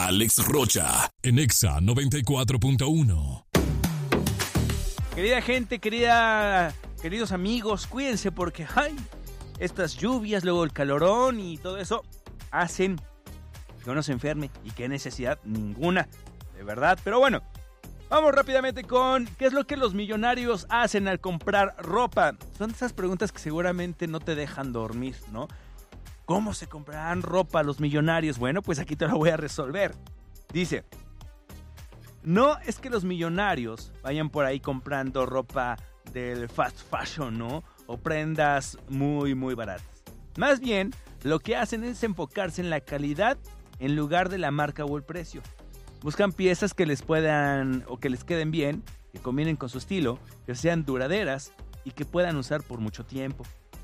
Alex Rocha, en Exa 94.1. Querida gente, queridos amigos, cuídense porque estas lluvias, luego el calorón y todo eso hacen que uno se enferme y qué necesidad ninguna, de verdad. Pero bueno, vamos rápidamente con qué es lo que los millonarios hacen al comprar ropa. Son esas preguntas que seguramente no te dejan dormir, ¿no? ¿Cómo se comprarán ropa los millonarios? Bueno, pues aquí te lo voy a resolver. Dice, no es que los millonarios vayan por ahí comprando ropa del fast fashion, ¿no? O prendas muy, muy baratas. Más bien, lo que hacen es enfocarse en la calidad en lugar de la marca o el precio. Buscan piezas que les puedan o que les queden bien, que combinen con su estilo, que sean duraderas y que puedan usar por mucho tiempo.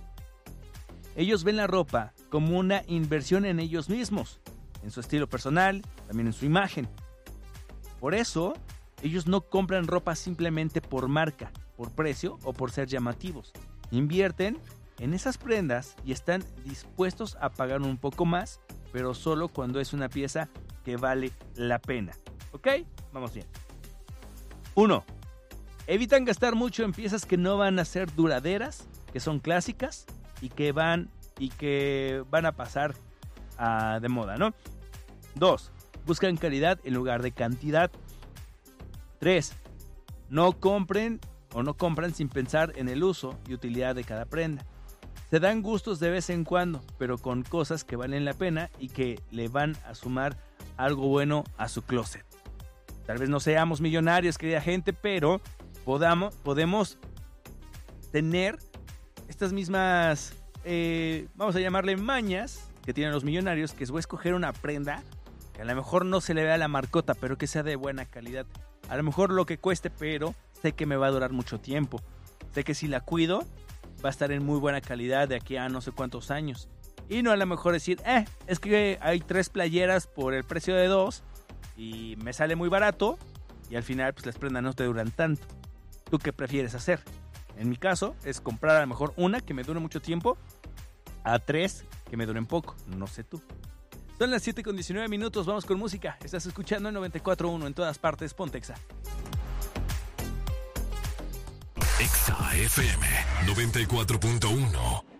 Ellos ven la ropa como una inversión en ellos mismos, en su estilo personal, también en su imagen. Por eso, ellos no compran ropa simplemente por marca, por precio o por ser llamativos. Invierten en esas prendas y están dispuestos a pagar un poco más, pero solo cuando es una pieza que vale la pena. ¿Ok? Vamos bien. 1. Evitan gastar mucho en piezas que no van a ser duraderas, que son clásicas y que van a pasar de moda, ¿no? 2. Buscan calidad en lugar de cantidad. 3. No compran sin pensar en el uso y utilidad de cada prenda. Se dan gustos de vez en cuando, pero con cosas que valen la pena y que le van a sumar algo bueno a su closet. Tal vez no seamos millonarios, querida gente, pero podemos tener estas mismas, vamos a llamarle mañas que tienen los millonarios, que es voy a escoger una prenda que a lo mejor no se le vea la marcota, pero que sea de buena calidad. A lo mejor lo que cueste, pero sé que me va a durar mucho tiempo. Sé que si la cuido, va a estar en muy buena calidad de aquí a no sé cuántos años. Y no a lo mejor decir, es que hay 3 playeras por el precio de 2 y me sale muy barato y al final pues las prendas no te duran tanto. ¿Tú qué prefieres hacer? En mi caso es comprar a lo mejor una que me dure mucho tiempo a 3 que me duren poco. No sé tú. Son las 7:19, vamos con música. Estás escuchando en 94.1 en todas partes, ponte Exa. Exa FM 94.1.